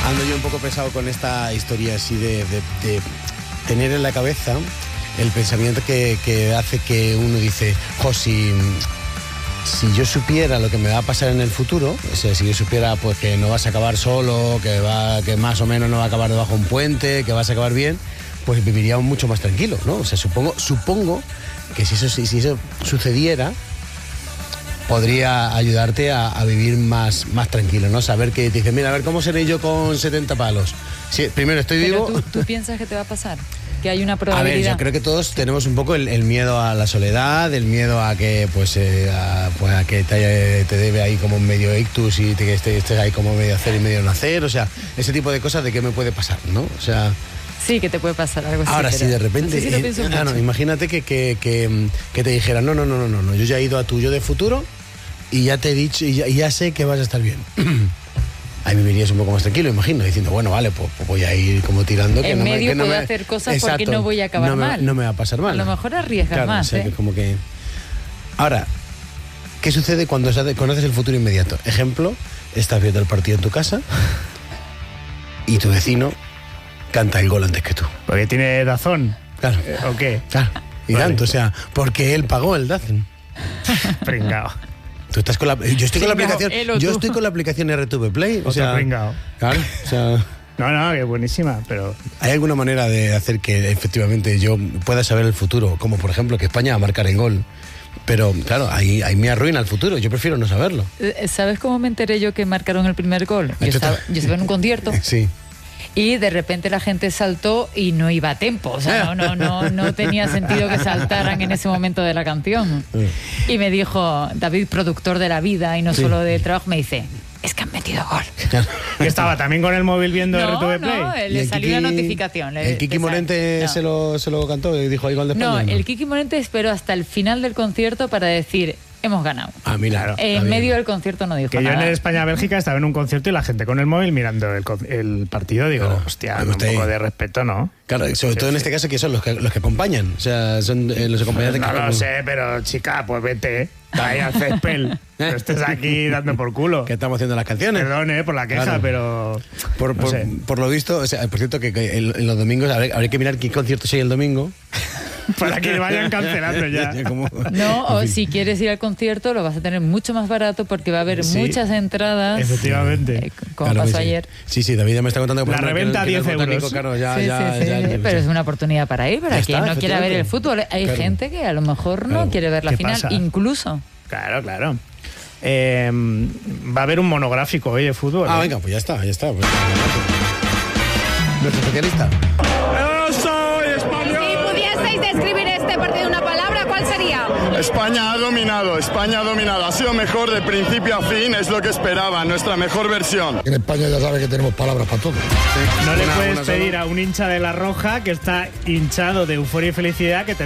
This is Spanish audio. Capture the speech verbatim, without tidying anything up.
Ando yo un poco pesado con esta historia así de, de, de tener en la cabeza el pensamiento que, que hace que uno dice, jo, si, si yo supiera lo que me va a pasar en el futuro, o sea, si yo supiera pues que no vas a acabar solo, que, va, que más o menos no va a acabar debajo de un puente, que vas a acabar bien, pues viviría mucho más tranquilo, ¿no? O sea, supongo, supongo que si eso, si, si eso sucediera, podría ayudarte a, a vivir más, más tranquilo, ¿no? Saber que te dicen, mira, a ver, ¿cómo seré yo con setenta palos? Sí, primero estoy Pero vivo... ¿tú, ¿tú piensas que te va a pasar? Que hay una probabilidad. A ver, yo creo que todos tenemos un poco el, el miedo a la soledad, el miedo a que pues, eh, a, pues, a que te, te debe ahí como un medio ictus y te, que estés, estés ahí como medio hacer y medio nacer, o sea, ese tipo de cosas de qué me puede pasar, ¿no? O sea... Sí, que te puede pasar algo así. Ahora, si de repente... No sé si lo pienso eh, ah, no, mucho. imagínate que, que, que, que te dijeran, no, no, no, no, no, no, yo ya he ido a tu yo de futuro y ya te he dicho, y ya, y ya sé que vas a estar bien. Ahí vivirías un poco más tranquilo, imagino, diciendo, bueno, vale, pues, pues voy a ir como tirando. Que en no medio me, que no puedo me... hacer cosas Exacto, porque no voy a acabar no me, mal. No me va a pasar mal. A lo mejor arriesgas claro, más, o sea, ¿eh? que como que... Ahora, ¿qué sucede cuando conoces el futuro inmediato? Ejemplo, estás viendo el partido en tu casa y tu vecino canta el gol antes que tú. Porque tiene Dazón. Claro. ¿O qué? Claro. Y Vale. tanto, o sea, porque él pagó el Dazn. Pringao. Tú estás con la, yo estoy con la Pringao, aplicación, él o yo tú. estoy con la aplicación R T V Play, o Otro sea, pringao. claro, o sea, No, no, que buenísima, pero... ¿hay alguna manera de hacer que efectivamente yo pueda saber el futuro? Como por ejemplo que España va a marcar en gol. Pero claro, ahí, ahí me arruina el futuro, yo prefiero no saberlo. Eh, ¿Sabes cómo me enteré yo que marcaron el primer gol? Yo Esto estaba, está- yo estaba en un concierto Sí. y de repente la gente saltó y no iba a tempo. O sea, no, no, no, no tenía sentido que saltaran en ese momento de la canción. Y me dijo David, productor de La Vida y no Sí. solo de trabajo, me dice, es que han metido gol. Que estaba también con el móvil viendo No, R T V Play. no, eh, Y le el salió Kiki- una notificación. le- El Kiki le sal- Morente no. se, lo, se lo cantó y dijo, ¿hay gol de España? No, el Kiki Morente esperó hasta el final del concierto para decir, hemos ganado. Ah, mira. Claro. está En bien. medio del concierto no dijo Que yo en nada. el España-Bélgica estaba en un concierto y la gente con el móvil mirando el, con- el partido. Digo, Claro. hostia, Me un gusta ahí. poco de respeto, ¿no? Claro, sobre todo en este caso que son los que, los que acompañan, o sea, son eh, los acompañantes No que... lo sé, pero chica, pues vete. Ahí al césped. No estés aquí dando por culo. que estamos haciendo las canciones. Perdón, eh, por la queja, Claro. pero... Por, no por, sé. por lo visto, o sea, por cierto, que, que en, en los domingos habrá, habrá que mirar qué conciertos hay el domingo. Para que vayan cancelando ya. Como- No, o en fin. si quieres ir al concierto lo vas a tener mucho más barato porque va a haber Sí, muchas entradas. Efectivamente. eh, como Claro, pasó sí. ayer. Sí, sí, David ya me está contando que por La ejemplo, reventa que el- que el diez euros. botánico, Claro, ya, Sí, ya, sí, sí, ya- pero es una oportunidad para ir, para Ya quien está, no quiera ver el efectivamente. fútbol. Hay Claro. gente que a lo mejor no Claro. quiere ver la ¿Qué final, pasa? incluso. Claro, claro. Eh, va a haber un monográfico hoy de fútbol. Ah, ¿eh? venga, pues ya está, ya está. Pues, nuestro especialista. Si pudieseis describir este partido en una palabra, ¿cuál sería? España ha dominado, España ha dominado, ha sido mejor de principio a fin, es lo que esperaba, nuestra mejor versión. En España ya sabe que tenemos palabras para todo. No le Una- puedes una sola. pedir a un hincha de La Roja que está hinchado de euforia y felicidad que te